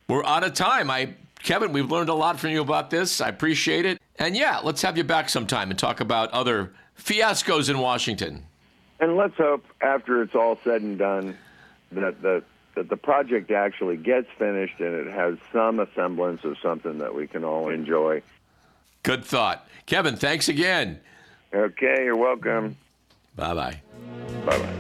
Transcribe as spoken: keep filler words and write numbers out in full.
We're out of time. I, Kevin, we've learned a lot from you about this. I appreciate it. And yeah, let's have you back sometime and talk about other fiascos in Washington. And let's hope after it's all said and done that the that the project actually gets finished and it has some semblance of something that we can all enjoy. Good thought. Kevin, thanks again. Okay, you're welcome. Bye-bye. Bye-bye.